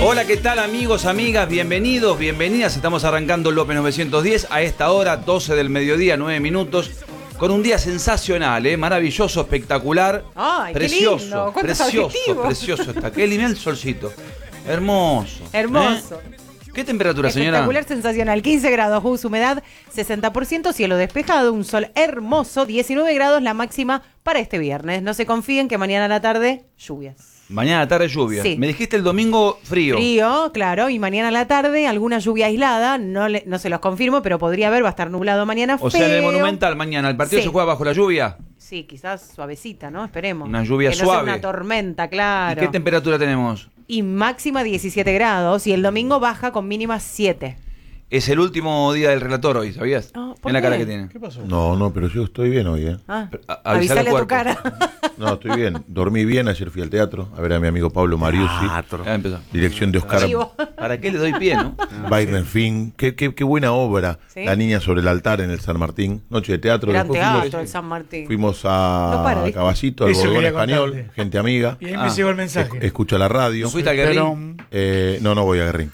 Hola, ¿qué tal amigos, amigas? Bienvenidos, bienvenidas. Estamos arrancando López 910 a esta hora, 12 del mediodía, 9 minutos. Con un día sensacional, maravilloso, espectacular. Ay, precioso, qué lindo. ¿Cuántos precioso, adjetivos? precioso está. Qué lindo el solcito. Hermoso. Hermoso. ¿Qué temperatura, señora? Espectacular, sensacional. 15 grados, humedad 60%, cielo despejado, un sol hermoso, 19 grados la máxima para este viernes. No se confíen que mañana a la tarde, lluvias. Mañana a la tarde lluvia. Sí. Me dijiste el domingo frío. Frío, claro, y mañana a la tarde alguna lluvia aislada, no se los confirmo, pero podría haber, va a estar nublado mañana. O sea, en el Monumental mañana, ¿el partido Sí. se juega bajo la lluvia? Sí, quizás suavecita, ¿no? Esperemos. Una lluvia que no suave. sea una tormenta, claro. ¿Y qué temperatura tenemos? Y máxima 17 grados, y el domingo baja con mínima 7. Es el último día del relator hoy, ¿sabías? Ah, ¿por en la qué? cara que tiene. ¿Qué pasó? No, pero yo estoy bien hoy, ¿eh? Ah, Avisale avisale al a tu cuerpo. cara. No, estoy bien. Dormí bien, ayer fui al teatro a ver a mi amigo Pablo Mariucci. Ya empezó. Dirección de Oscar Chivo. ¿Para qué le doy pie, no? Bairenfín. Qué buena obra. ¿Sí? La niña sobre el altar en el San Martín. Noche de teatro. Gran Después teatro, el San Martín. fuimos No a para, ¿viste? Caballito, al Eso Bodegón quería Español. contarte. Gente amiga. Y ahí me llegó el mensaje. Escucho la radio. ¿Fuiste al Guerrín? No voy a Guerrín.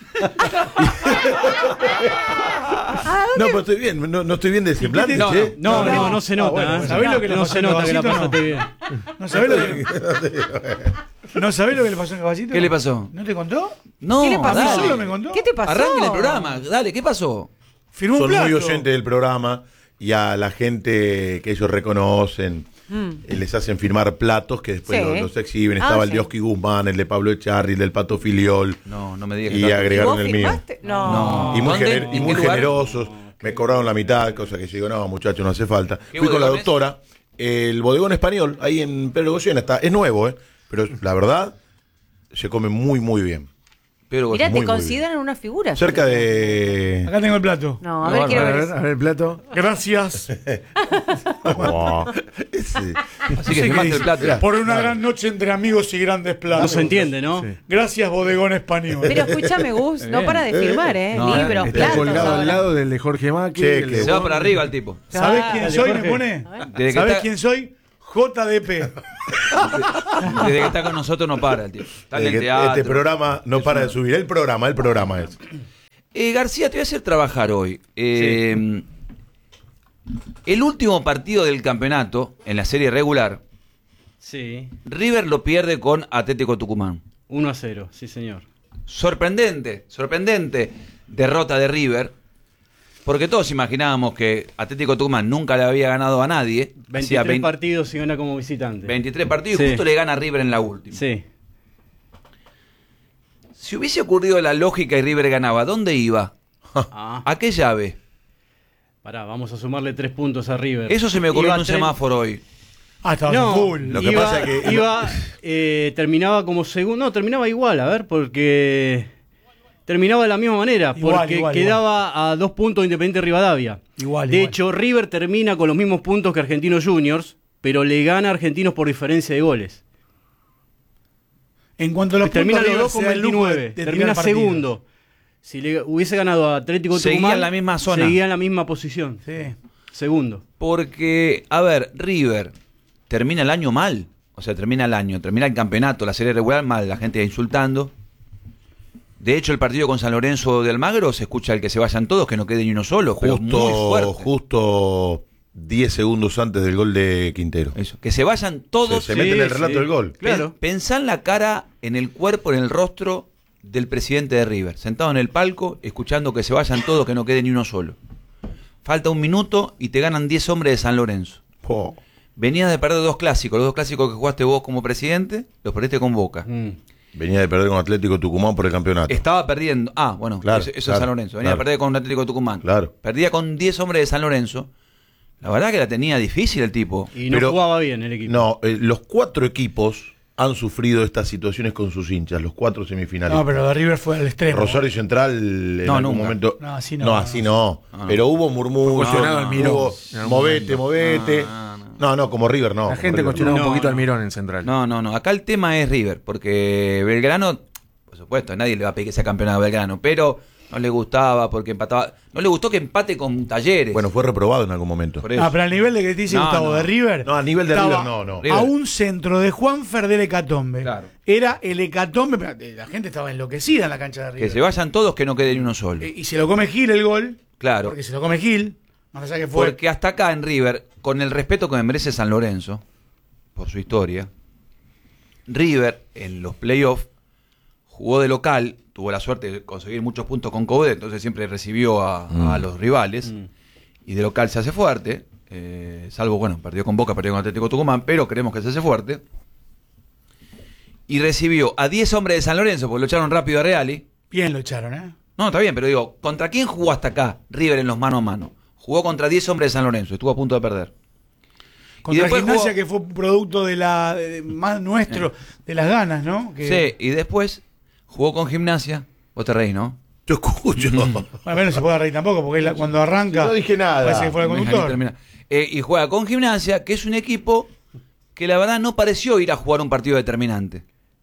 No, pero estoy bien. No estoy bien de semblante, No, che. No se nota. bueno, ¿eh? ¿sabés lo que le no pasó se en nota que la Caballito, pasaste no? bien. ¿No sabés lo que, ¿No sabés lo que le pasó en Caballito? ¿Qué le pasó? ¿No te contó? No, ¿Qué le pasó? dale. ¿Solo me contó? ¿Qué te pasó? Arranquen el programa, dale, ¿qué pasó? Firmó un Son plato. muy oyentes del programa y a la gente que ellos reconocen les hacen firmar platos que después Sí. los exhiben. Ah, Estaba el sí. de Oski Guzmán, el de Pablo Echarri, el del Pato Filiol No me digas que y está- agregaron ¿Vos el mío. firmaste? No. Y muy, ¿Dónde? gener- y ¿En muy qué lugar? generosos. Me cobraron la mitad, cosa que yo digo, no, muchachos, no hace falta. ¿Qué Fui con la bodegón es? doctora. El bodegón español, ahí en Pedro Goyena, es nuevo, pero la verdad, se come muy, muy bien. Pero Mirá, muy, te muy consideran una figura. Cerca de... Acá tengo el plato. No, a ver, quiero ver eso. ver el plato. Gracias Wow. Ese- así que firmaste el plato. por una gran noche entre amigos y grandes platos. No se entiende, ¿no? Gracias, Bodegón Español. Pero escúchame, Gus, no para de firmar, No, libros, está platos. colgado ahora. al lado del de Jorge Macri. Che, el que de Se va Boca. para arriba el tipo. ¿Sabés Ah, quién dale, soy? Jorge. Me pone. Desde que, ¿Sabés está, quién soy? JDP. desde que está con nosotros no para el tipo. Está en el que teatro. este programa no para de subir. El programa es. García, te voy a hacer trabajar hoy. El último partido del campeonato en la serie regular, Sí, River lo pierde con Atlético Tucumán. 1-0, sí señor. Sorprendente derrota de River, porque todos imaginábamos que Atlético Tucumán nunca le había ganado a nadie. 23 Hacía partidos y gana como visitante. 23 partidos y Sí. justo le gana a River en la última. Sí. Si hubiese ocurrido la lógica y River ganaba, ¿dónde iba? Ah, ¿A qué llave? pará, vamos a sumarle 3 puntos a River. Eso se me ocurrió Iba en un 3 semáforo hoy. Ah, estaba No, full. Lo que pasa es que- terminaba como segundo, no, terminaba igual, a ver, porque terminaba de la misma manera, Igual, porque igual, quedaba a 2 puntos de Independiente Rivadavia. Igual, De igual. hecho, River termina con los mismos puntos que Argentinos Juniors, pero le gana a Argentinos por diferencia de goles. En cuanto a los Termina puntos, los River dos con se da el lujo 29, de tirar termina partidos. segundo. Si le hubiese ganado a Atlético Seguía Tucumán, en la misma zona. seguía en la misma posición. Sí. Segundo. Porque, a ver, River termina el año mal. O sea, termina el campeonato, la serie regular mal, la gente insultando. De hecho, el partido con San Lorenzo de Almagro se escucha el que se vayan todos, que no quede ni uno solo, pero muy fuerte. Justo 10 segundos antes del gol de Quintero. Eso, que se vayan todos. Se mete en el relato sí. del gol. Claro. Pensá en la cara, en el cuerpo, en el rostro del presidente de River, sentado en el palco, escuchando que se vayan todos, que no quede ni uno solo. Falta un minuto y te ganan 10 hombres de San Lorenzo. Po. Venías de perder los dos clásicos que jugaste vos como presidente, los perdiste con Boca. Venía de perder con Atlético Tucumán por el campeonato. Estaba perdiendo. Ah, bueno, Claro, eso claro, es San Lorenzo. Venía claro. a perder con un Atlético Tucumán. Claro. Perdía con 10 hombres de San Lorenzo. La verdad que la tenía difícil el tipo. Y no Pero- jugaba bien el equipo. No, los 4 equipos han sufrido estas situaciones con sus hinchas, los 4 semifinalistas. No, pero de River fue al extremo. Rosario Central en No, algún nunca. momento. No, así no. No, así no. No, no. Pero hubo murmullos. cuestionado hubo Almirón en algún movete. No, como River no. La como gente River cuestionaba no. un poquito al Mirón en Central. No. Acá el tema es River, porque Belgrano, por supuesto, nadie le va a pedir que sea campeón a Belgrano, pero No le gustaba porque empataba. No le gustó que empate con Talleres. Bueno, fue reprobado en algún momento. Por eso. Ah, pero al nivel de que te dice No, Gustavo no. de River. No, a nivel de estaba River no. River. A un centro de Juanfer del hecatombe. Claro. Era el hecatombe, pero la gente estaba enloquecida en la cancha de River. Que se vayan todos, que no quede ni uno solo. Y se lo come Gil el gol. Claro. Porque se lo come Gil. Más allá que fue. Porque hasta acá en River, con el respeto que me merece San Lorenzo, por su historia, River en los playoffs jugó de local, tuvo la suerte de conseguir muchos puntos con Coudet, entonces siempre recibió a los rivales, y de local se hace fuerte, salvo, bueno, perdió con Boca, perdió con Atlético Tucumán, pero creemos que se hace fuerte, y recibió a 10 hombres de San Lorenzo, porque lo echaron rápido a Reali. Bien lo echaron, ¿eh? No, está bien, pero digo, ¿contra quién jugó hasta acá River en los mano a mano? Jugó contra 10 hombres de San Lorenzo, estuvo a punto de perder. Contra después Gimnasia, jugó- que fue producto de más nuestro, de las ganas, ¿no? Que, Sí, y después jugó con Gimnasia. Vos te reís, ¿no? Yo escucho. Bueno, no se puede reír tampoco, porque cuando arranca. No dije nada. Parece que fue el Déjame conductor. terminar. Y juega con Gimnasia, que es un equipo que la verdad no pareció ir a jugar un partido determinante.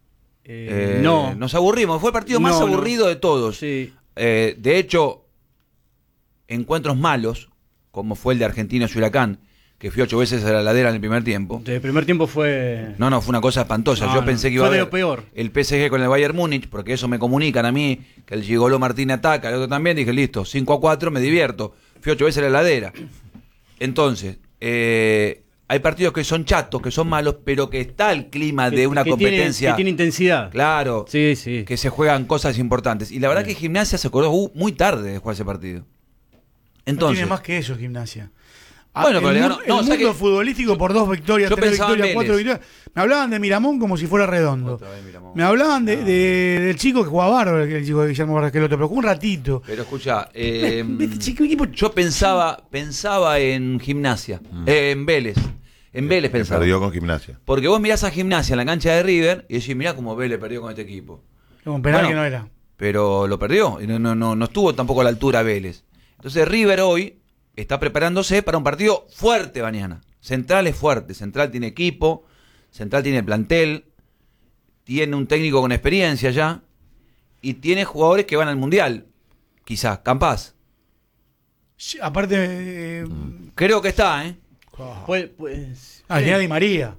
No. Nos aburrimos, fue el partido más No, no. aburrido de todos. Sí. De hecho, encuentros malos, como fue el de Argentinos y Huracán, que fui 8 veces a la ladera en el primer tiempo. El primer tiempo fue. No, fue una cosa espantosa. No, Yo no, pensé que iba a fue de haber lo peor. el PSG con el Bayern Múnich, porque eso me comunican a mí, que el Gigoló Martín ataca, el otro también. Dije, listo, 5-4, me divierto. Fui 8 veces a la heladera. Entonces, hay partidos que son chatos, que son malos, pero que está el clima de una competencia. Que tiene intensidad. Claro, Sí, sí. que se juegan cosas importantes. Y la verdad que Gimnasia se acordó muy tarde de jugar ese partido. No Entonces, tiene más que eso, Gimnasia. Bueno, pero el le ganó- el no, o sea mundo que- futbolístico por 2 victorias, yo 3 pensaba en victorias, 4 Vélez. victorias. Me hablaban de Miramón como si fuera redondo. Otra vez Miramón. Me hablaban del chico que jugaba bárbaro, el chico de Guillermo Barrasqueloto, pero jugó un ratito. pero escucha, Este chico equipo yo pensaba en Gimnasia, en Vélez. En Vélez Que pensaba. perdió con Gimnasia. Porque vos mirás a Gimnasia en la cancha de River y decís, mirá cómo Vélez perdió con este equipo. un penal Bueno, que no era. Pero lo perdió y no estuvo tampoco a la altura Vélez. Entonces River hoy está preparándose para un partido fuerte mañana. Central es fuerte, Central tiene equipo, Central tiene plantel, tiene un técnico con experiencia ya y tiene jugadores que van al Mundial, quizás, capaz. Sí, aparte, Creo que está, ¿eh? Pues. tenía Di María.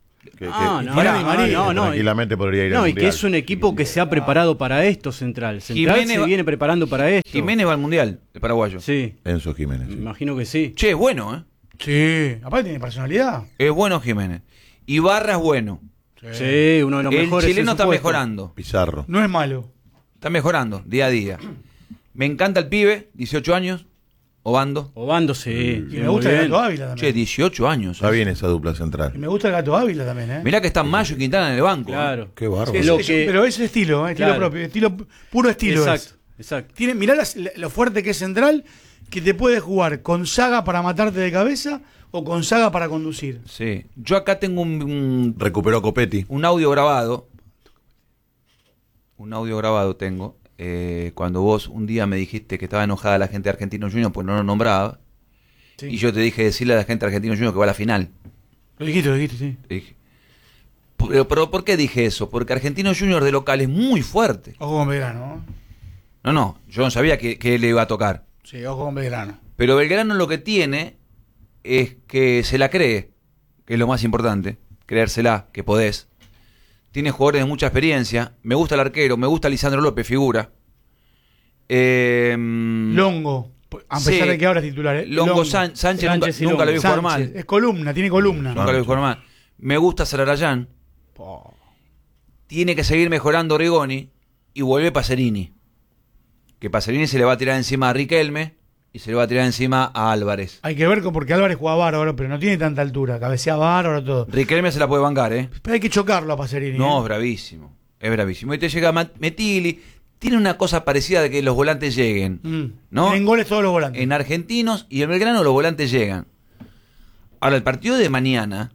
No, Tiene Di María. no. Tranquilamente podría ir al No, y que Mundial. es un equipo que se ha preparado para esto, Central. Central Jiménez se va- viene preparando para esto. Jiménez va al Mundial, el paraguayo. Sí, Enzo Jiménez. me sí. imagino que sí. Che, es bueno, ¿eh? Sí, aparte tiene personalidad. Es bueno Jiménez. Ibarra es bueno. Sí, uno de los El mejores. chileno en su está puesto. mejorando. Pizarro. No es malo. Está mejorando día a día. Me encanta el pibe, 18 años, Obando. Obando, sí. Y sí, me muy gusta el bien. Gato Ávila Che, también. 18 años. Está bien esa dupla Y central. me gusta el Gato Ávila también, ¿eh? Mirá que están Mayo y Quintana en el banco. Claro. Qué bárbaro. Sí, Lo es- que- pero es estilo, estilo Claro. propio, puro estilo. Exacto, es. exacto. Mirá lo fuerte que es Central, que te puede jugar con saga para matarte de cabeza o con saga para conducir. Sí. Yo acá tengo Recuperó Copetti. un audio grabado. Un audio grabado tengo. Cuando vos un día me dijiste que estaba enojada la gente de Argentinos Juniors, pues no lo nombraba. Sí. Y yo te dije decirle a la gente de Argentinos Juniors que va a la final. Lo dijiste, sí. Te dije. Pero ¿por qué dije eso? Porque Argentinos Juniors de local es muy fuerte. Ojo con Belgrano, ¿no? No, yo no sabía que le iba a tocar. Sí, ojo con Belgrano. Pero Belgrano lo que tiene es que se la cree, que es lo más importante, creérsela, que podés. Tiene jugadores de mucha experiencia. Me gusta el arquero, me gusta Lisandro López, figura. Longo, a pesar sí. de que ahora es titular, ¿eh? Sánchez Sánchez y nunca lo vi Longo. jugar mal. Sánchez, es columna, tiene columna. Nunca lo vi jugar mal. Me gusta Sararayán. Tiene que seguir mejorando Rigoni y vuelve Pacerini. Que Pacerini se le va a tirar encima a Riquelme y se le va a tirar encima a Álvarez. Hay que ver porque Álvarez juega bárbaro, pero no tiene tanta altura, cabecea bárbaro, todo. Riquelme se la puede bancar, ¿eh? Pero hay que chocarlo a Pacerini. No, ¿eh? es bravísimo. Es bravísimo. Y te llega Metili. Tiene una cosa parecida de que los volantes lleguen. ¿No? Tienen goles todos los volantes. En Argentinos y en Belgrano los volantes llegan. Ahora, el partido de mañana.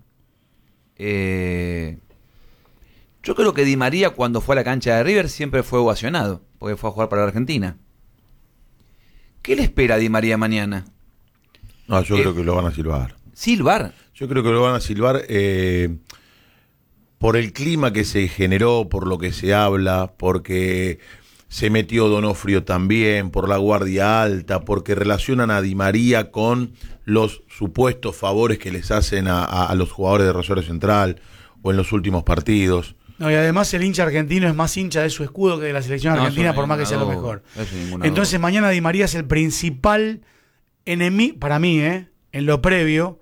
Yo creo que Di María, cuando fue a la cancha de River, siempre fue ovacionado. Porque fue a jugar para la Argentina. ¿Qué le espera a Di María mañana? No, yo creo que lo van a silbar. Silvar. Yo creo que lo van a silbar por el clima que se generó, por lo que se habla, porque se metió Donofrio también por la guardia alta, porque relacionan a Di María con los supuestos favores que les hacen a los jugadores de Rosario Central o en los últimos partidos. No, y además el hincha argentino es más hincha de su escudo que de la selección argentina, por más que sea lo mejor. Entonces mañana Di María es el principal enemigo, para mí, en lo previo,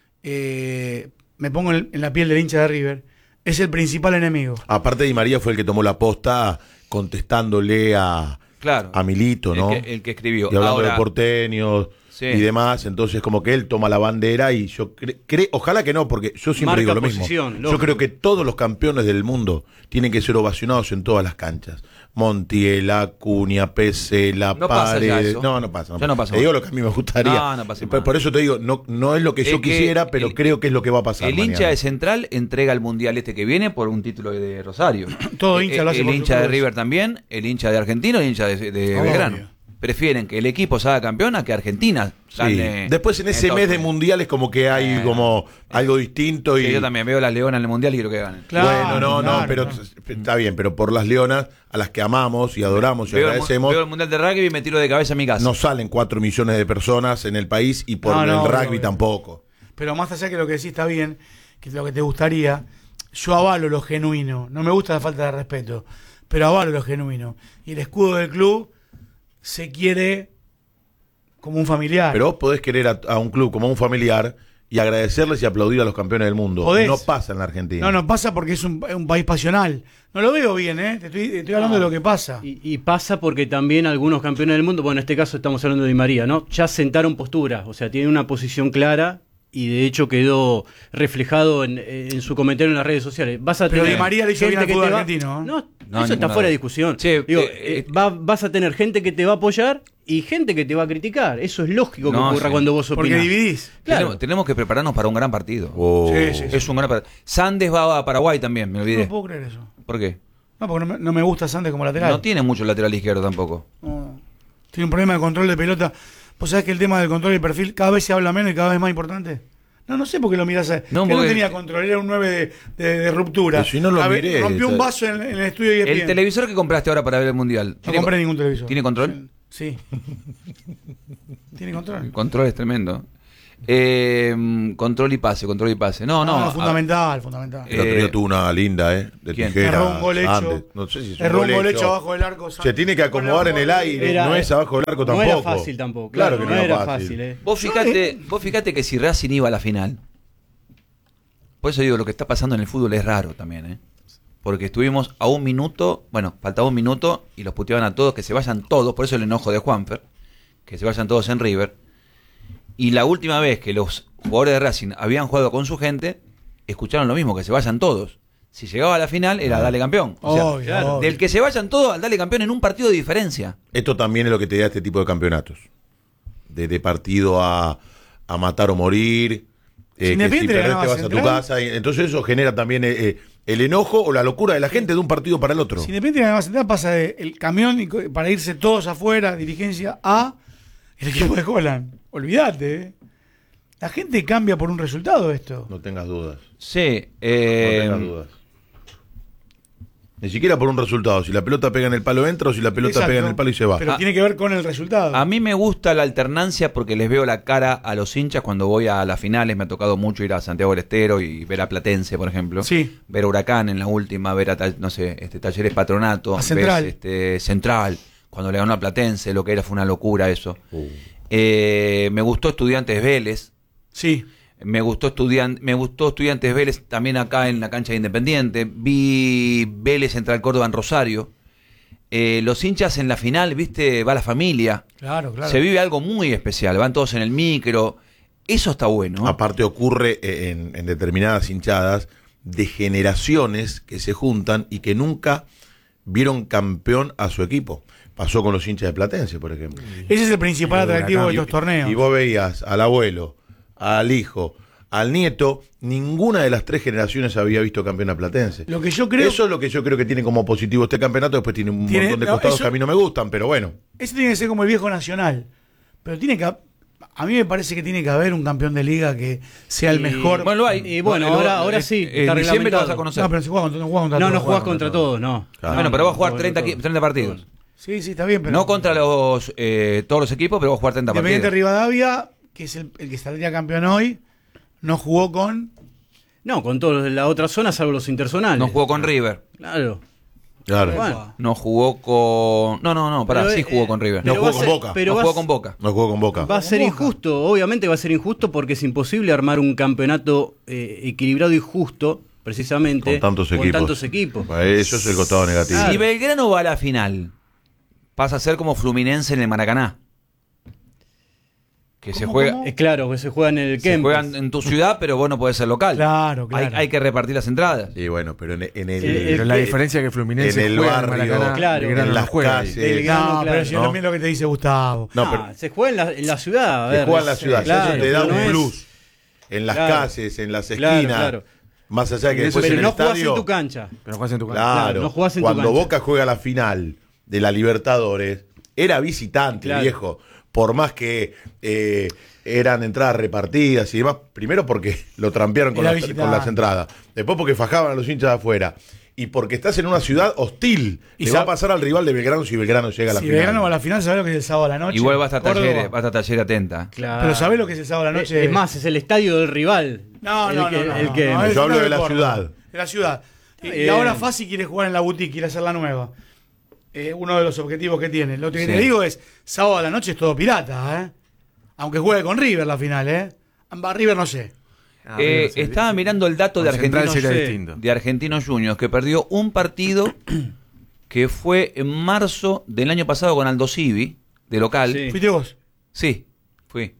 me pongo en la piel del hincha de River, es el principal enemigo. Aparte Di María fue el que tomó la posta contestándole a Milito, ¿no? El que escribió. Y hablando Ahora, de porteños y demás, entonces como que él toma la bandera y yo creo, ojalá que no, porque yo siempre digo lo mismo. Yo creo que todos los campeones del mundo tienen que ser ovacionados en todas las canchas. Montiel, Acuña, Pesela, Paredes. No pasa. Ya no pasa. Te digo lo que a mí me gustaría. No pasa. Por eso te digo, no es lo que yo quisiera, pero creo que es lo que va a pasar. El hincha de Central entrega el mundial este que viene por un título de Rosario. Todo hincha lo hace. El hincha de River también, el hincha de Argentino, el hincha de Belgrano. Prefieren que el equipo salga campeón a que Argentina gane. Después en ese mes de mundiales como que hay como algo distinto. Sí, yo también veo las Leonas en el mundial y quiero que ganen. Claro, pero está bien, pero por las Leonas a las que amamos y adoramos y agradecemos. Veo el mundial de rugby y me tiro de cabeza a mi casa. No salen 4 millones de personas en el país y por el rugby tampoco. Pero más allá que lo que decís está bien, que lo que te gustaría, yo avalo lo genuino. No me gusta la falta de respeto, pero avalo lo genuino. Y el escudo del club se quiere como un familiar. Pero vos podés querer a un club como un familiar y agradecerles y aplaudir a los campeones del mundo. ¿Podés? No pasa en la Argentina. No pasa porque es un país pasional. No lo veo bien, Te estoy hablando de lo que pasa. Y pasa porque también algunos campeones del mundo, bueno, en este caso estamos hablando de Di María, ¿no? Ya sentaron postura, o sea, tienen una posición clara y de hecho quedó reflejado en su comentario en las redes sociales. Pero Di María le hizo bien al fútbol argentino, No, eso está fuera de discusión. Sí, Digo, vas a tener gente que te va a apoyar y gente que te va a criticar. Eso es lógico que ocurra cuando vos opinás. Porque dividís. Claro. Tenemos que prepararnos para un gran partido. Sí. Es un gran partido. Sandes va a Paraguay también, me olvidé. No puedo creer eso. ¿Por qué? No, porque no me gusta Sandes como lateral. No tiene mucho lateral izquierdo tampoco. No. Tiene un problema de control de pelota. ¿Vos sabés que el tema del control del perfil cada vez se habla menos y cada vez más importante? No sé por qué lo mirás a... No tenía control, era un 9 de ruptura. Pero si no lo miré. Rompió un vaso en el estudio de ESPN. El televisor que compraste ahora para ver el mundial. No compré ningún televisor. ¿Tiene control? Sí. Tiene control. El control es tremendo. Control y pase. No, fundamental. El otro día tuvo una linda, de ¿quién? tijera. Erró un gol hecho. Antes. No sé si es Erró un gol hecho abajo del arco. Se tiene que acomodar en el aire, no es abajo del arco tampoco. No era fácil tampoco. Claro que no era fácil. fácil. Vos fíjate que si Racing iba a la final, por eso digo, lo que está pasando en el fútbol es raro también, porque estuvimos a un minuto, faltaba un minuto y los puteaban a todos, que se vayan todos, por eso el enojo de Juanfer, que se vayan todos en River. Y la última vez que los jugadores de Racing habían jugado con su gente, escucharon lo mismo, que se vayan todos. Si llegaba a la final era dale campeón. O sea, obvio. del que se vayan todos al dale campeón en un partido de diferencia. Esto también es lo que te da este tipo de campeonatos. De partido a matar o morir. Que si perdés te vas a tu casa. Entonces eso genera también el enojo o la locura de la gente de un partido para el otro. Si Independiente de Central pasa del camión para irse todos afuera, dirigencia, a el equipo de Holland. Olvídate, La gente cambia por un resultado esto. No tengas dudas. Sí. No tengas dudas. Ni siquiera por un resultado. Si la pelota pega en el palo entra o si la pelota pega en el palo y se va. Pero tiene que ver con el resultado. A mí me gusta la alternancia porque les veo la cara a los hinchas cuando voy a las finales. Me ha tocado mucho ir a Santiago del Estero y ver a Platense, por ejemplo. Sí. Ver a Huracán en la última, ver a Talleres Patronato. A Central. Ves, Central, cuando le ganó a Platense, lo que era fue una locura eso. Me gustó Estudiantes Vélez. Sí. Me gustó Estudiantes Vélez también acá en la cancha de Independiente. Vi Vélez Central Córdoba en Rosario. Los hinchas en la final, viste, va la familia. Claro. Se vive algo muy especial. Van todos en el micro. Eso está bueno. Aparte ocurre en determinadas hinchadas de generaciones que se juntan y que nunca vieron campeón a su equipo. Pasó con los hinchas de Platense, por ejemplo. Ese es el principal atractivo de estos torneos. Y vos veías al abuelo, al hijo, al nieto, ninguna de las tres generaciones había visto campeón a Platense. Lo que yo creo... Eso es lo que yo creo que tiene como positivo este campeonato. Después tiene un montón de costados que a mí no me gustan, pero bueno. Ese tiene que ser como el viejo Nacional. Pero tiene que... A mí me parece que tiene que haber un campeón de liga que sea el mejor. Bueno, lo hay. Y bueno, ahora sí. En diciembre lo vas a conocer. No, pero se juega contra todos. No jugás contra todos, no. Claro. Bueno, pero vas a jugar 30 partidos. Sí, está bien, pero... No contra todos los equipos, pero vos jugar 30 partidos. Independiente Rivadavia, que es el que saldría campeón hoy, no jugó con... No, con todos los de la otra zona, salvo los interzonales. No jugó con River. Claro. Bueno. No jugó con... No, sí jugó con River. No jugó con Boca. No jugó con Boca. No jugó con Boca. Va a ser injusto, obviamente va a ser injusto porque es imposible armar un campeonato equilibrado y justo, precisamente, con tantos equipos. Eso es el costado negativo. Si Belgrano va a la final, pasa a ser como Fluminense en el Maracaná. Que se juega. Es claro, que se juega en el Se juegan en tu ciudad, pero vos no podés ser local. Claro. Hay que repartir las entradas. Sí, bueno, pero pero la diferencia es que Fluminense en el juega barrio, en Maracaná, claro, Belgrano en no las juega. calles. Pero si es lo mismo que te dice Gustavo. No, pero se juega en la ciudad. se juega en la ciudad. Claro, eso te da no un es- plus. En las calles, en las Claro, esquinas. claro. Más allá de que después Pero en no el jugás estadio. en tu cancha. Pero juegas en tu casa. Claro, no jugás en tu cuando cancha. Boca juega la final de la Libertadores, era visitante, Claro. viejo. Por más que eran entradas repartidas y demás. Primero porque lo trampearon con Era las visitante. entradas. Después porque fajaban a los hinchas de afuera. Y porque estás en una ciudad hostil. Y Le va a pasar al rival de Belgrano si Belgrano llega a la Si final. Belgrano va a la final, ¿sabés lo que es el sábado a la noche? Igual va a estar Córdoba. Taller atenta. Claro. Pero ¿sabés lo que es el sábado a la noche? Es más, es el estadio del rival. No, El no, que- no. el que- no, es Yo hablo el de la Córdoba, ciudad. De la ciudad. Y bien. ahora Fassi quiere jugar en la boutique, quiere hacer la nueva. Uno de los objetivos que tiene. Lo que Sí. te digo es, sábado a la noche es todo pirata, ¿eh? Aunque juegue con River la final, ¿eh? River no sé. Estaba mirando el dato de Con Central Argentinos, sería distinto. de Argentinos Juniors, que perdió un partido que fue en marzo del año pasado con Aldo Civi, de local. Sí. ¿Fuiste vos? Sí, fui.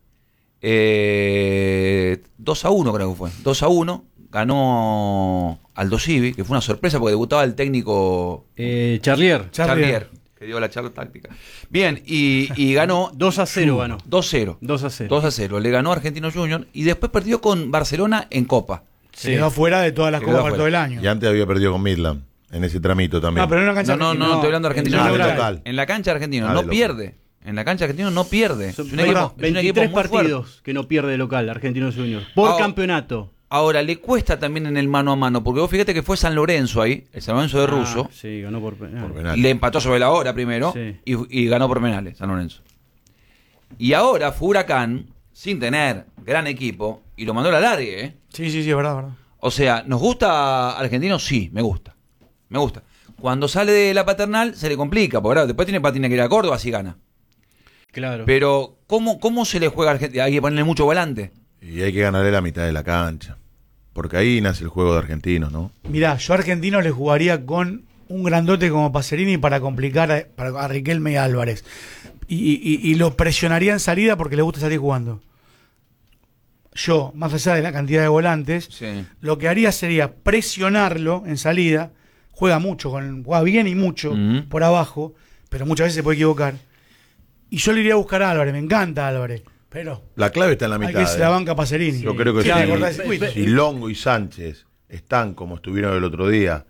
2-1 creo que fue. 2-1. Ganó Aldo Civi, que fue una sorpresa porque debutaba el técnico Charlier. Charlier, que dio la charla táctica. Bien, y ganó 2-0 ganó. 2-0. 2-0. 2-0. Le ganó a Argentinos Juniors y después perdió con Barcelona en Copa. Se quedó fuera de todas las Quedó copas para afuera. todo el año. Y antes había perdido con Midland. En ese tramito también. No, pero en una cancha No, argentina. estoy hablando de Argentinos Ah, de Juniors. local. En la cancha Argentinos Ah, de no local. pierde. En la cancha Argentinos no pierde. Son Es un equipo 23 muy fuerte. partidos que no pierde de local Argentinos Juniors. Por Ah, campeonato. Ahora, le cuesta también en el mano a mano, porque vos fíjate que fue San Lorenzo ahí, el San Lorenzo de Russo, Sí, ganó por penal. Por penal. le empató sobre la hora primero Sí. y ganó por penales San Lorenzo. Y ahora fue Huracán, sin tener gran equipo, y lo mandó a la larga, ¿eh? Sí, es verdad. O sea, ¿nos gusta Argentinos? Sí, me gusta. Me gusta. Cuando sale de la Paternal se le complica, porque ahora después tiene que ir a Córdoba si gana. Claro. Pero, ¿cómo se le juega a Argentina? Hay que ponerle mucho volante. Y hay que ganarle la mitad de la cancha. Porque ahí nace el juego de Argentinos, ¿no? Mirá, yo a Argentinos le jugaría con un grandote como Pacerini para complicar a Riquelme y Álvarez. Y lo presionaría en salida porque le gusta salir jugando. Yo, más allá de la cantidad de volantes, Sí. lo que haría sería presionarlo en salida. Juega bien y mucho Ujú. por abajo, pero muchas veces se puede equivocar. Y yo le iría a buscar a Álvarez, me encanta Álvarez, pero La clave está en la hay mitad. que se la banca Pacerini. Yo creo que Tiene sí. que cortar el circuito. Si Longo y Sánchez están como estuvieron el otro día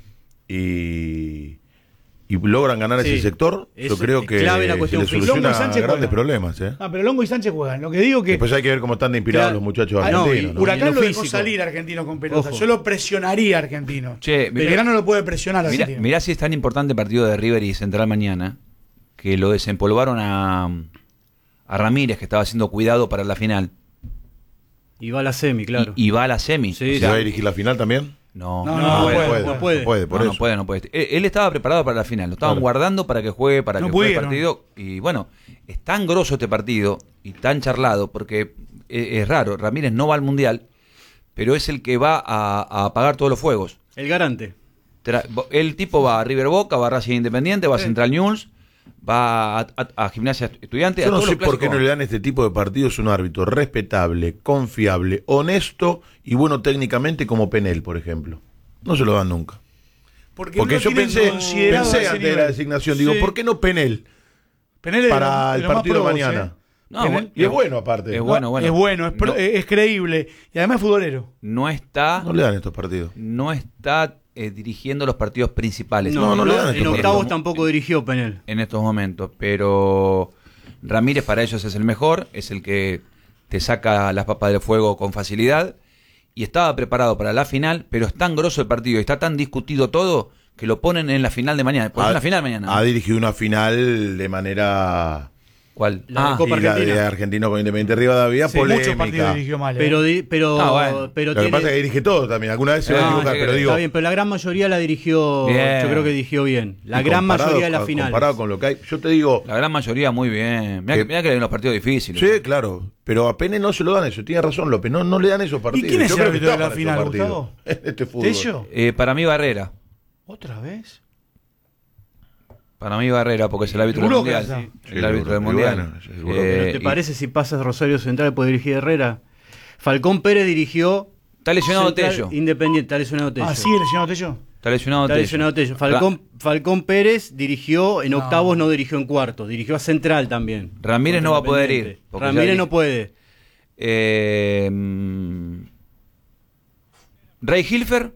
y logran ganar Sí. ese sector, Es yo creo que clave la se cuestión les física. soluciona Longo y Sánchez grandes juegan. problemas. Ah, pero Longo y Sánchez juegan. Lo que digo que Después hay que ver cómo están de inspirados Claro. los muchachos Ah, no, argentinos. y ¿no? Huracán en lo lo dejó físico. salir Argentino con pelota. Ojo. Yo lo presionaría a Argentino. Che, Belgrano lo puede presionar a Mirá, Argentino. mirá si es tan importante el partido de River y Central mañana, que lo desempolvaron a Ramírez, que estaba haciendo cuidado para la final. Y va a la semi, claro. Y va a la semi. Sí, O ¿Se sea, va a dirigir la final también? no, No, No, puede, no puede. por no, eso. no puede. Él estaba preparado para la final, lo estaban Claro. guardando para que juegue, para No que juegue el pudieron. partido. Y bueno, es tan grosso este partido y tan charlado, porque es raro, Ramírez no va al Mundial, pero es el que va a apagar todos los fuegos. El garante. El tipo va a River Boca, va a Racing Independiente, va a Central News, va a Gimnasia Estudiante. Yo a no todos sé los por qué no clásicos. le dan este tipo de partidos a un árbitro respetable, confiable, honesto y bueno técnicamente como Penel, por ejemplo. No se lo dan nunca. Porque no yo tienen pensé considerado ese antes de nivel. la designación, digo, Sí. ¿por qué no Penel Penel es para de el lo más partido de probos, mañana? No, Penel- bueno, Y es bueno aparte. es ¿no? bueno, bueno. Es bueno, No. es creíble y además es futbolero. No está, No le dan estos partidos. no está dirigiendo los partidos principales. No le dan en estos octavos partidos. tampoco dirigió Penel. En estos momentos, pero Ramírez para ellos es el mejor, es el que te saca las papas del fuego con facilidad y estaba preparado para la final, pero es tan grosso el partido y está tan discutido todo que lo ponen en la final de mañana. Pues en la final mañana. Ha dirigido una final de manera... ¿Cuál? La de Copa y Argentina. la de Argentino con Independiente Rivadavia, Sí, muchos partidos polémica. dirigió mal. Pero Lo que pasa es que dirige todo también. Alguna vez se va a equivocar, pero digo... Está bien, pero la gran mayoría la dirigió, Bien. yo creo que dirigió bien. La y gran comparado- mayoría de las finales. Comparado con lo que hay, yo te digo... La gran mayoría muy bien. Mirá que en los partidos difíciles. Sí, claro. Pero a Pene no se lo dan eso. Tiene razón López. No le dan esos partidos. quién es Yo el creo que árbitro de está la para final, esos partidos. Gustavo? Este fútbol. ¿Tello? Para mí Barrera. ¿Otra vez? Para mí Barrera, porque es el árbitro del Seguro que Mundial. sí. El árbitro del Mundial. Bueno, seguro ¿Pero te y- parece si pasas Rosario Central puede dirigir Herrera? Falcón Pérez dirigió... Está lesionado Central Tello. Independiente, está lesionado Tello. Ah, sigue lesionado Tello. Está lesionado Está Tello. lesionado Tello. Falcón Pérez dirigió en octavos, no dirigió en cuartos. Dirigió a Central también. Ramírez no va a poder ir. Independiente. porque Ramírez ya no puede. Ray Hilfer.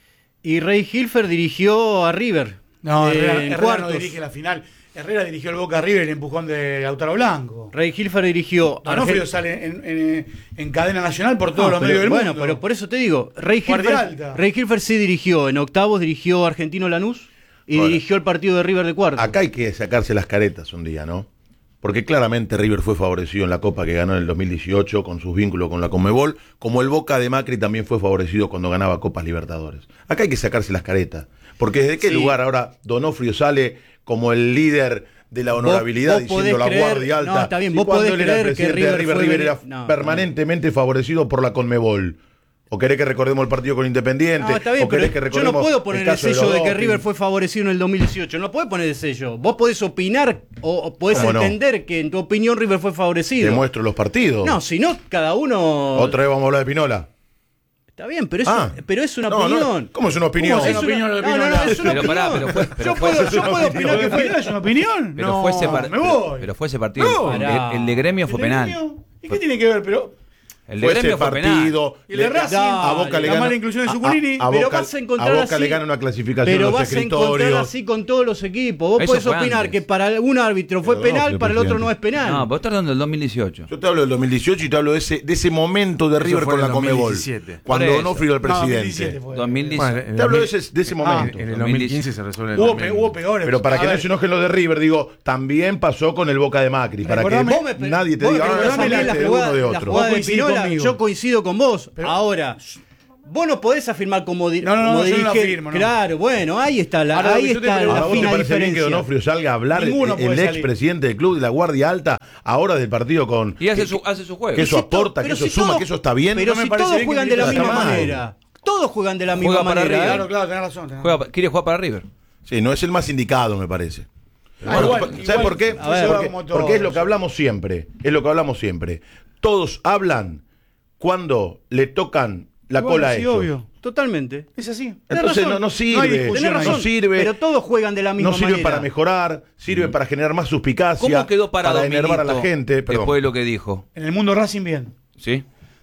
Y Rey Hilfer dirigió a River. No, en Herrera no cuartos. dirige la final. Herrera dirigió el Boca River, el empujón de Lautaro Blanco. Rey Hilfer dirigió... Donofrio sale en cadena nacional por todos los medios del bueno, mundo. pero por eso te digo, Guardia Alta. Rey Hilfer sí dirigió en octavos, dirigió a Argentino Lanús y Ahora, dirigió el partido de River de cuartos. Acá hay que sacarse las caretas un día, ¿no? Porque claramente River fue favorecido en la Copa que ganó en el 2018 con sus vínculos con la Conmebol, como el Boca de Macri también fue favorecido cuando ganaba Copas Libertadores. Acá hay que sacarse las caretas. Porque ¿desde qué Sí. lugar ahora Donofrio sale como el líder de la honorabilidad vos diciendo podés la creer- guardia alta? no, está bien, y vos cuando podés él era el creer que presidente de River fue River era no, permanentemente favorecido por la Conmebol. ¿O querés que recordemos el partido con Independiente? No, está bien, ¿O querés pero que yo no recordemos puedo poner el caso sello los de que doping? River fue favorecido en el 2018. No podés poner el sello. Vos podés opinar o podés ¿Cómo no? entender que en tu opinión River fue favorecido. Te muestro los partidos. No, si no, cada uno... Otra vez vamos a hablar de Pinola. Está bien, pero es una No, opinión. no, ¿cómo es una opinión? ¿Cómo es una opinión? Es una Pero opinión. pará, pero fue- yo fue- puedo opinar que fue... ¿Es una opinión? Pero no, fue ese par- me voy. pero fue ese partido. No. El de Gremio fue ¿El de penal. Gremio? ¿Y qué tiene que ver? Pero El de Fue Gremio ese fue penal. partido. ¿Y el de Racing? A Boca le La gana. mala inclusión de Zuculini. A Pero Boca, vas a encontrar a Boca así- le gana una clasificación Pero en los vas a encontrar escritorios. así con todos los equipos. Vos Eso podés fue opinar antes. que para un árbitro fue Pero no, penal, para el otro presidente. no es penal. No, vos estás hablando del 2018. Yo te hablo del 2018 y te hablo de ese momento de River fue con en la el Conmebol. 2017. Cuando Por eso. Donofrio era el No, presidente. 2017 fue. 2017. Bueno, en Te hablo de el ese momento. En el 2015 se resuelve el Hubo, 2000. hubo peores. Pero para A que no ver, se enojen los de River, digo, también pasó con el Boca de Macri. Para que Recordame- Vos me- nadie te vos diga, me ah, recordás a mí delante de uno de la otro. jugada de Vos coincidís Pinola, conmigo. yo coincido con vos. Pero- Ahora, vos no podés afirmar como, No, como yo no lo dirigente. afirmo, no. Claro, bueno, ahí está la, Ahora, ahí yo te está pregunto, la Ahora, ¿vos te fina parece bien que diferencia. Donofrio salga a hablar, Ninguno el puede salir. expresidente del club de la Guardia Alta, ahora del partido con... Y hace su juego. que eso Si to- aporta, que pero eso si suma, todos- que eso está bien. Pero No me si parece todos bien que juegan de la Milito misma está mal. manera. Todos juegan de la Juega misma para manera. River. Claro, claro, tenés razón. tenés razón. Quiere jugar para River. Sí, no es el más indicado, me parece. Ah, igual, ¿Sabes igual, por qué? a ver, Porque, como todos. porque es lo que hablamos siempre. Es lo que hablamos siempre. Todos hablan cuando le tocan la Bueno, cola a sí, ellos. obvio. Totalmente. Es así. Entonces razón. no No hay sirve. discusión Tenés ahí. razón, No sirve. pero todos juegan de la misma No sirve manera. para mejorar, sirve para generar más suspicacia, ¿Cómo quedó parado para enervar a la Milito gente. Perdón. después de lo que dijo? En el mundo Racing, bien. ¿Sí?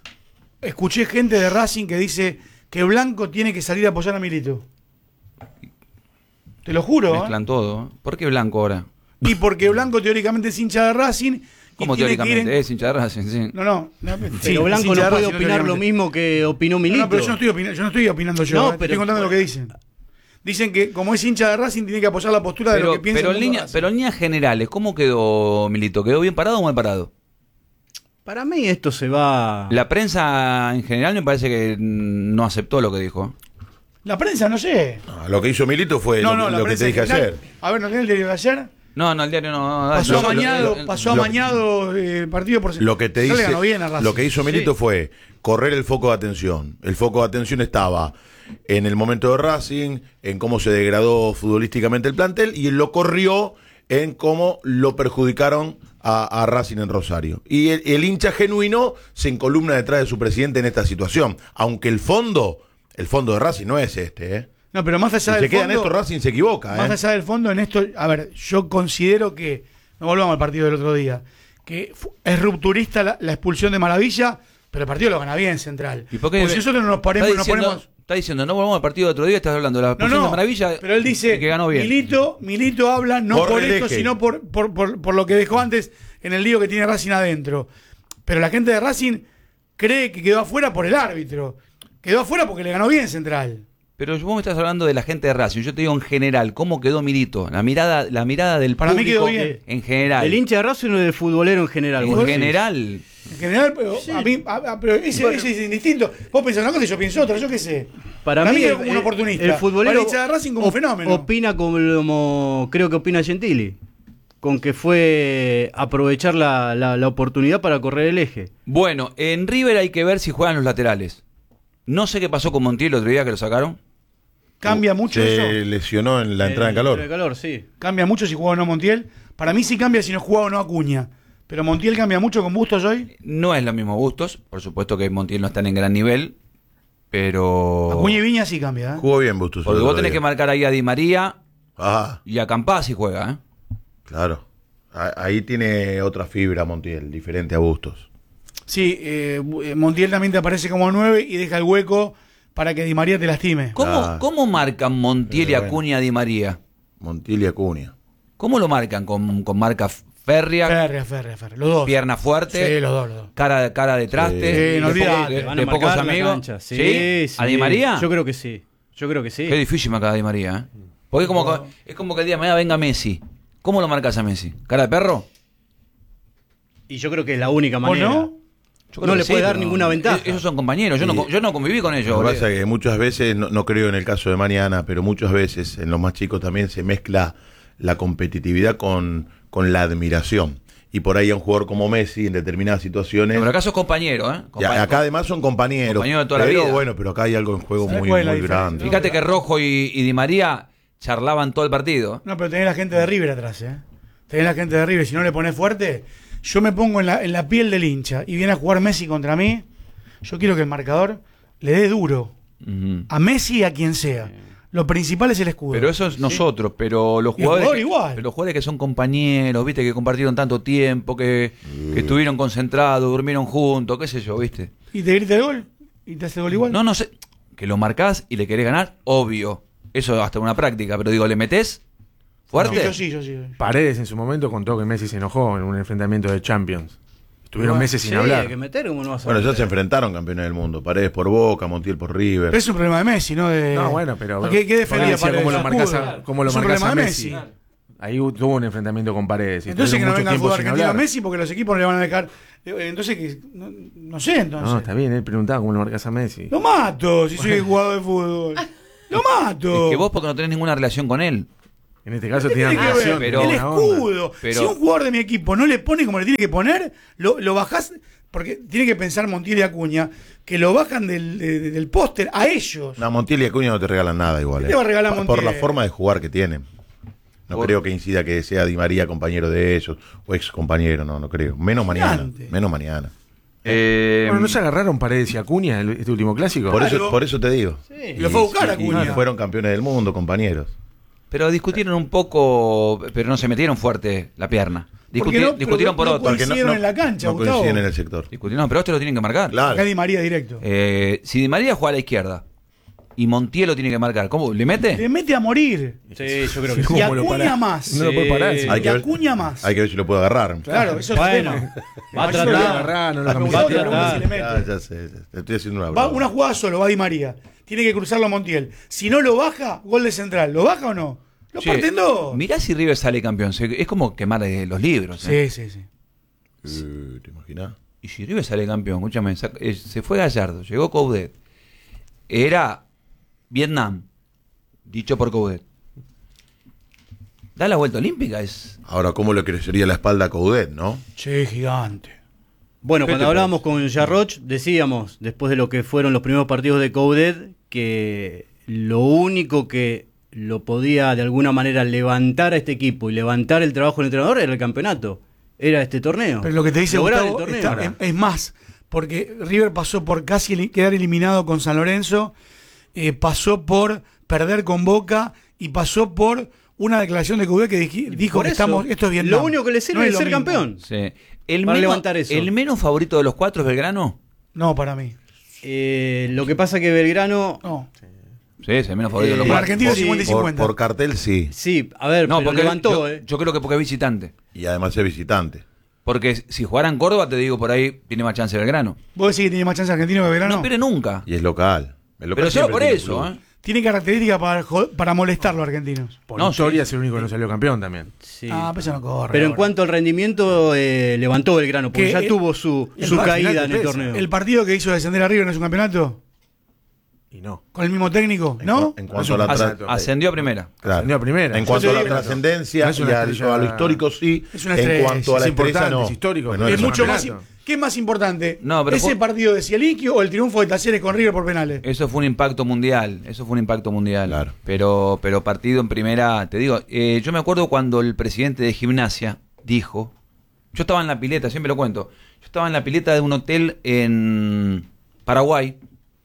Escuché gente de Racing que dice que Blanco tiene que salir a apoyar a Milito. Te lo juro. ¿eh? Mezclan todo. ¿Por qué Blanco ahora? Y porque Blanco teóricamente es hincha de Racing. Y ¿Cómo tiene que ir teóricamente? en- Es hincha de Racing, sí. No. Pero sí, Blanco es hincha no de puede Racing, opinar lo teóricamente. mismo que opinó Milito. No, pero yo no estoy opinando yo. No, Te pero- estoy contando lo que dicen. Dicen que como es hincha de Racing tiene que apoyar la postura de lo que piensa pero, el en mundo línea, Racing. pero en líneas generales, ¿cómo quedó Milito? ¿Quedó bien parado o mal parado? Para mí esto se va... La prensa en general me parece que no aceptó lo que dijo. La prensa, no sé. No, lo que hizo Milito fue No, lo la que te prensa dije en general. ayer. A ver, ¿no tenés el diario de ayer? No, el diario no. Pasó lo- amañado, lo- pasó lo- amañado el partido por Lo que te Ya le dice, ganó bien a Racing. lo que hizo Milito fue correr el foco de atención. El foco de atención estaba en el momento de Racing, en cómo se degradó futbolísticamente el plantel, y él lo corrió en cómo lo perjudicaron a Racing en Rosario. Y el hincha genuino se encolumna detrás de su presidente en esta situación. Aunque el fondo de Racing no es este, ¿eh? No, pero más allá Si del se queda en fondo, esto, Racing se equivoca, más ¿eh? allá del fondo, en esto, a ver, yo considero que, no volvamos al partido del otro día, que es rupturista la expulsión de Maravilla, pero el partido lo gana bien Central. ¿Y por qué? Porque si nosotros no nos ponemos, Está diciendo, no volvamos al partido de otro día, estás hablando de la No, posición no, de Maravilla. pero él dice, que ganó bien. Milito habla no Por por el esto, eje. sino por lo que dejó antes en el lío que tiene Racing adentro. Pero la gente de Racing cree que quedó afuera por el árbitro. Quedó afuera porque le ganó bien Central. Pero vos me estás hablando de la gente de Racing. Yo te digo en general, ¿cómo quedó Milito? La mirada del Para público. Para mí quedó bien. En general. ¿El hincha de Racing o del futbolero en general? En general. En general, pero Sí. pero ese es indistinto. Vos pensás una cosa y yo pienso otra, yo qué sé. Para mí es como un oportunista. El futbolero Para el hincha de Racing como un fenómeno. opina como creo que opina Gentili, con que fue aprovechar la oportunidad para correr el eje. Bueno, en River hay que ver si juegan los laterales. No sé qué pasó con Montiel el otro día que lo sacaron. ¿Cambia mucho Se eso? lesionó en la entrada en calor. En calor, sí. ¿Cambia mucho si juega o no Montiel? Para mí sí cambia si no juega o no Acuña. Pero Montiel cambia mucho con Bustos hoy. No es lo mismo Bustos. Por supuesto que Montiel no está en gran nivel. Pero... Acuña y Viña sí cambia. Jugó bien Bustos. Porque vos tenés que marcar ahí a Di María Ajá, y a Campás si juega, ¿eh? claro. Ahí tiene otra fibra Montiel, diferente a Bustos. Sí, Montiel también te aparece como 9 y deja el hueco para que Di María te lastime. ¿Cómo marcan Montiel y Pero bueno. Acuña a Di María? Montiel y Acuña. ¿Cómo lo marcan? ¿Con marca férrea? Ferre. Los dos. Pierna fuerte. Sí, los dos. Cara de traste. Sí, no de olvidate. de Van a pocos marcar la amigos. cancha. Sí, sí. ¿A Di María? Yo creo que sí. Qué difícil marcar a Di María, ¿eh? Porque es como que el día de mañana venga Messi. ¿Cómo lo marcas a Messi? ¿Cara de perro? Y yo creo que es la única manera. ¿O no? Yo creo No que le sí, puede dar pero ninguna ventaja. Esos son compañeros. Yo no conviví con ellos. Lo que boludo. pasa es que muchas veces, no creo en el caso de Mariana, pero muchas veces en los más chicos también se mezcla la competitividad con la admiración. Y por ahí a un jugador como Messi en determinadas situaciones... Pero acá sos compañero, ¿eh? acá además son compañeros. Compañeros de toda la pero vida. bueno, pero acá hay algo en juego ¿Sabes muy, cuál es la muy diferencia? grande. Fíjate que Rojo y Di María charlaban todo el partido. No, pero tenés la gente de River atrás, Tenés la gente de River. Si no le pones fuerte, yo me pongo en la piel del hincha y viene a jugar Messi contra mí. Yo quiero que el marcador le dé duro Ujú. a Messi y a quien sea. Lo principal es el escudo. Pero eso es nosotros, pero los Y el jugadores, jugador igual. pero los jugadores que son compañeros, viste, que compartieron tanto tiempo, que estuvieron concentrados, durmieron juntos, qué sé yo, viste. ¿Y te grita el gol? ¿Y te hace el gol igual? No sé, que lo marcás y le querés ganar, obvio. Eso hasta una práctica, pero digo, ¿le metés fuerte? Yo sí. Paredes en su momento contó que Messi se enojó en un enfrentamiento de Champions. Estuvieron meses sin Sí, hablar. hay que meter, ¿cómo no vas a Bueno, ya meter? se enfrentaron campeones del mundo. Paredes por Boca, Montiel por River. Pero es un problema de Messi, ¿no? No, bueno, pero... ¿Qué defendía decía Paredes? cómo lo marcás Escudo. cómo lo Es un marcás problema a de Messi. Ahí tuvo un enfrentamiento con Paredes. y Entonces que estuvieron no mucho venga el tiempo fútbol sin argentino a hablar. Messi porque los equipos no le van a dejar. Entonces, no sé, entonces. No, está bien, él preguntaba cómo lo marcas a Messi. Lo mato si soy jugador de fútbol. Lo mato. Es que vos porque no tenés ninguna relación con él. En este caso ¿Qué tenían tiene que ver? relación. pero- el buena onda. escudo. Pero- Si un jugador de mi equipo no le pone como le tiene que poner, lo bajás. Porque tiene que pensar Montiel y Acuña que lo bajan del póster a ellos. No, Montiel y Acuña no te regalan nada igual. ¿Qué te va a regalar Por Montiel? la forma de jugar que tienen. No creo que incida que sea Di María compañero de ellos o ex compañero, no creo. Menos mañana. Gigante. Menos mañana. Bueno, ¿no se agarraron Paredes y Acuña este último clásico? Por eso te digo. Y lo fue a buscar Y Acuña. fueron campeones del mundo, compañeros. Pero discutieron un poco, pero no se metieron fuerte la pierna. Porque no- Discutieron por no otro. coincidieron en la cancha, no Gustavo. coinciden en el sector. Discutieron, pero este lo tienen que marcar. Claro. Acá Di María directo. Si Di María juega a la izquierda y Montiel lo tiene que marcar, ¿cómo? ¿Le mete? Le mete a morir. Sí, yo creo que Y sí. ¿Cómo lo Acuña parás? más. No lo puede parar. sí. Hay Y que ver- Acuña más. Hay que ver si lo puedo agarrar. Claro, eso Bueno, es el tema. va a Marcelo tratar. León. Agarrar, no lo Ha preguntado cambió. que pregunte si le mete. Ya sé. Te estoy haciendo una Va broma. una jugada solo, va Di María. Tiene que cruzarlo a Montiel. Si no lo baja, gol de central. ¿Lo baja o no? Lo Che, parten dos. Mirá si River sale campeón. Es como quemar los libros. ¿eh? Sí. ¿Te imaginas? Y si River sale campeón, escúchame, se fue Gallardo, llegó Coudet. Era Vietnam, dicho por Coudet. Da la vuelta olímpica, es. Ahora, ¿cómo le crecería la espalda a Coudet, no? Che, gigante. Bueno, ¿Qué cuando te hablábamos con Jarroch, decíamos, después de lo que fueron los primeros partidos de Coudet, que lo único que lo podía de alguna manera levantar a este equipo y levantar el trabajo del entrenador era el campeonato, era este torneo. Pero lo que te dice Lograr Gustavo el torneo. es más, porque River pasó por casi quedar eliminado con San Lorenzo, pasó por perder con Boca y pasó por una declaración de Coudet que dijo Por que eso, esto es bien. lo único que le sirve No es lo ser mismo. campeón. Sí. Para levantar eso. ¿El menos favorito de los cuatro es Belgrano? No, para mí. Lo que pasa que Belgrano, No. Sí, es el menos favorito de los Para cuatro. Argentina sí, 50 y Por 50. cartel sí. sí, a ver, No, pero porque levantó, yo creo que porque es visitante. Y además es visitante. Porque si jugara en Córdoba, te digo, por ahí tiene más chance Belgrano. ¿Vos decís que tiene más chance argentino que Belgrano? No pierde nunca. Y es local. El local Pero solo siempre por tiene eso, plus. ¿eh? tiene características para molestar a los argentinos. Por historia es el único que no salió campeón también. Sí. Pues no corre. Pero ahora. en cuanto al rendimiento, levantó Belgrano, porque ya tuvo su caída en el torneo. ¿El partido que hizo descender a River no es un campeonato? Y no. ¿Con el mismo técnico? ¿No? En cuanto a la ascendió a primera. Claro. Ascendió a primera. En cuanto a la trascendencia y a lo histórico, sí. Es una estrella. En cuanto a la estrella, no. Es histórico. Bueno, Es mucho más. campeonato. ¿Qué es más importante? No, pero ¿Ese partido de Zielinski o el triunfo de Talleres con River por penales? Eso fue un impacto mundial. Claro. Pero partido en primera, te digo, yo me acuerdo cuando el presidente de Gimnasia dijo, yo estaba en la pileta, siempre lo cuento, yo estaba en la pileta de un hotel en Paraguay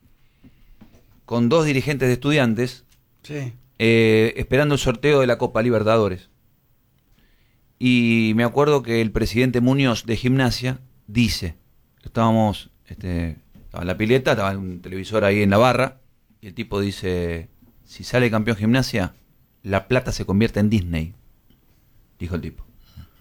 con 2 dirigentes de Estudiantes Sí. esperando el sorteo de la Copa Libertadores. Y me acuerdo que el presidente Muñoz de Gimnasia dice, estaba en la pileta, estaba un televisor ahí en la barra, y el tipo dice, si sale campeón Gimnasia, La Plata se convierte en Disney, dijo el tipo.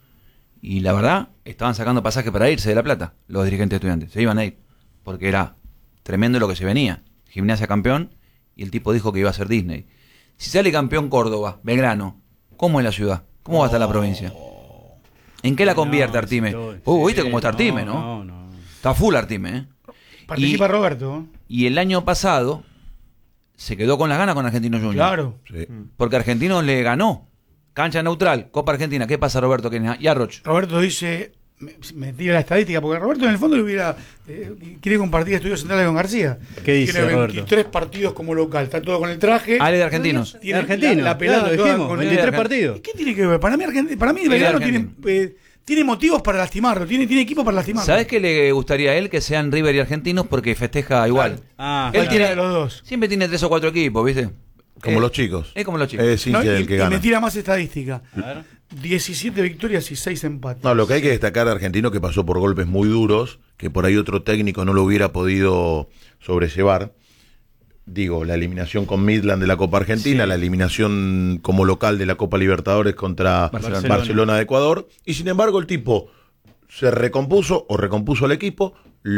Y la verdad, estaban sacando pasajes para irse de La Plata, los dirigentes Estudiantes, se iban a ir, porque era tremendo lo que se venía. Gimnasia campeón, y el tipo dijo que iba a ser Disney. Si sale campeón Córdoba, Belgrano, ¿cómo es la ciudad? ¿Cómo va a estar la provincia? ¿En qué la convierte Artime? ¿Viste cómo está Artime, no? Está full Artime, ¿eh? Participa Roberto. Y el año pasado se quedó con las ganas con Argentinos Juniors. Claro. Sí. Porque Argentinos le ganó. Cancha neutral, Copa Argentina. ¿Qué pasa, Roberto? Y Arroch. Roberto dice, me tira la estadística, porque Roberto en el fondo quiere compartir estudios centrales con García. ¿Qué dice Tiene Roberto? 23 partidos como local, está todo con el traje. Ale de Argentinos. Tiene Argentino, la pelada claro, toda dijimos, con 23 el- partidos. ¿Y qué tiene que ver? Para mí Belgrano tiene motivos para lastimarlo, tiene equipo para lastimarlo. ¿Sabes qué le gustaría a él? Que sean River y Argentinos porque festeja igual. Ah, Él Él tiene de los dos. Siempre tiene 3 o 4 equipos, ¿viste? Como los chicos. Es como los chicos. Es ¿No? hincha del que Y gana. me tira más estadística. A ver. 17 victorias y 6 empates. No, lo que hay que destacar de Argentino que pasó por golpes muy duros, que por ahí otro técnico no lo hubiera podido sobrellevar. Digo, la eliminación con Midland de la Copa Argentina, la eliminación como local de la Copa Libertadores contra Barcelona de Ecuador, y sin embargo el tipo se recompuso al equipo,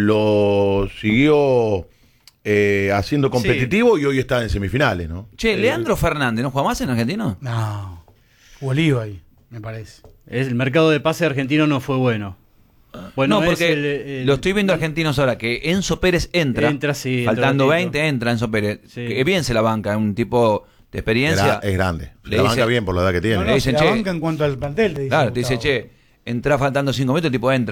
lo siguió haciendo competitivo y hoy está en semifinales, ¿no? Che, Leandro Fernández, ¿no juega más en Argentino? No. Oliva ahí, me parece. El mercado de pase argentino no fue bueno. Bueno, no, porque es lo estoy viendo Argentinos ahora, que Enzo Pérez entra sí, faltando entra 20, entra Enzo Pérez. Sí. Que bien se la banca, un tipo de experiencia. Es grande. Le La dice- banca bien por la edad que tiene. No, Le dicen, se la che. banca en cuanto al plantel. Te dice Claro, te dice, Gustavo. che, entra faltando 5 minutos, el tipo entra.